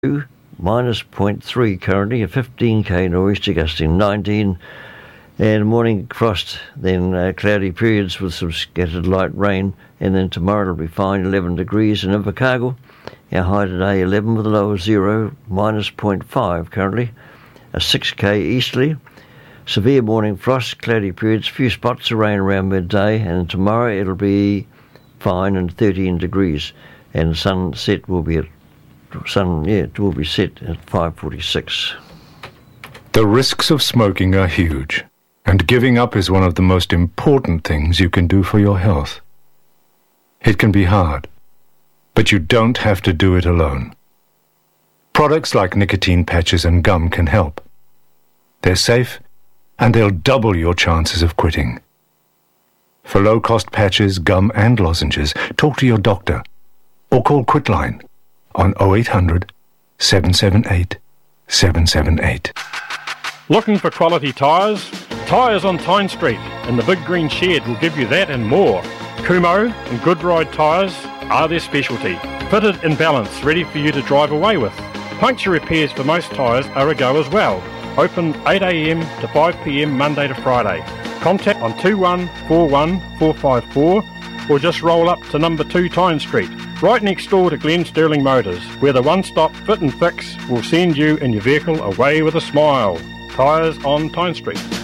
minus 0.3 currently, a 15k nor'easter gusting 19, and morning frost, then cloudy periods with some scattered light rain, and then tomorrow it'll be fine, 11 degrees in Invercargill. Our high today 11 with a low of 0, minus 0.5 currently, a 6k easterly. Severe morning frost, cloudy periods, few spots of rain around midday, and tomorrow it'll be fine and 13 degrees, and sunset will be it will be set at 5:46. The risks of smoking are huge, and giving up is one of the most important things you can do for your health. It can be hard, but you don't have to do it alone. Products like nicotine patches and gum can help. They're safe, and they'll double your chances of quitting. For low-cost patches, gum and lozenges, talk to your doctor or call Quitline on 0800 778 778. Looking for quality tyres? Tyres on Tyne Street in the Big Green Shed will give you that and more. Kumho and Goodride tyres are their specialty. Fitted in balance, ready for you to drive away with. Puncture repairs for most tyres are a go as well. Open 8am to 5pm Monday to Friday. Contact on 2141 454 or just roll up to number 2 Tyne Street, right next door to Glen Sterling Motors, where the one-stop fit and fix will send you and your vehicle away with a smile. Tyres on Tyne Street.